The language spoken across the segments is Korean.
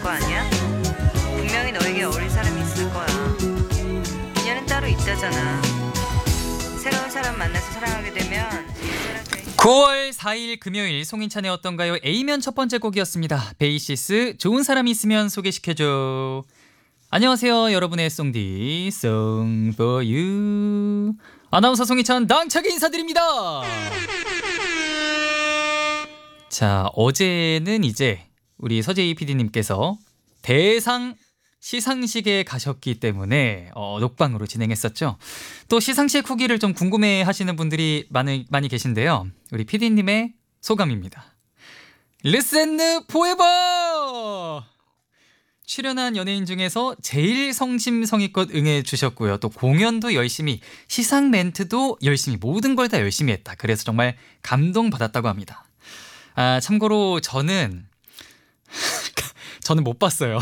거 아니야? 분명히 너에게 어울릴 사람이 있을 거야. 인연은 따로 있다잖아. 새로운 사람 만나서 사랑하게 되면 9월 4일 금요일 송인찬의 어떤가요? A면 첫 번째 곡이었습니다. 베이시스 좋은 사람이 있으면 소개시켜줘. 안녕하세요, 여러분의 송디 Song for you 아나운서 송인찬 당차게 인사드립니다. 자, 어제는 이제 우리 서재희 PD님께서 대상 시상식에 가셨기 때문에 녹방으로 진행했었죠. 또 시상식 후기를 좀 궁금해 하시는 분들이 많이 계신데요. 우리 PD님의 소감입니다. 르센느 포에버! 출연한 연예인 중에서 제일 성심성의껏 응해주셨고요. 또 공연도 열심히, 시상 멘트도 열심히, 모든 걸 다 열심히 했다. 그래서 정말 감동받았다고 합니다. 참고로 저는 못 봤어요.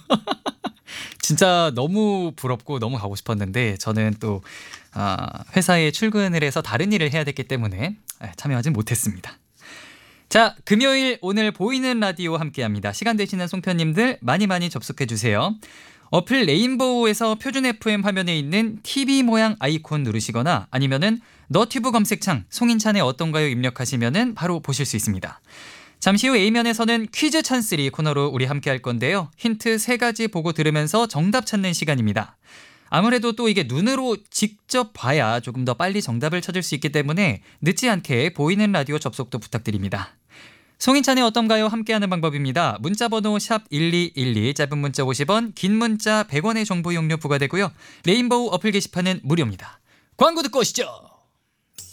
진짜 너무 부럽고 너무 가고 싶었는데 저는 또 회사에 출근을 해서 다른 일을 해야 됐기 때문에 참여하지 못했습니다. 자, 금요일 오늘 보이는 라디오 함께합니다. 시간 되시는 송편님들 많이 접속해주세요. 어플 레인보우에서 표준 FM 화면에 있는 TV 모양 아이콘 누르시거나 아니면은 너튜브 검색창 송인찬의 어떤가요 입력하시면은 바로 보실 수 있습니다. 잠시 후 A면에서는 퀴즈 찬스리 코너로 우리 함께 할 건데요. 힌트 3가지 보고 들으면서 정답 찾는 시간입니다. 아무래도 또 이게 눈으로 직접 봐야 조금 더 빨리 정답을 찾을 수 있기 때문에 늦지 않게 보이는 라디오 접속도 부탁드립니다. 송인찬의 어떤가요? 함께하는 방법입니다. 문자번호 샵1212, 짧은 문자 50원, 긴 문자 100원의 정보 용료 부과되고요. 레인보우 어플 게시판은 무료입니다. 광고 듣고 오시죠.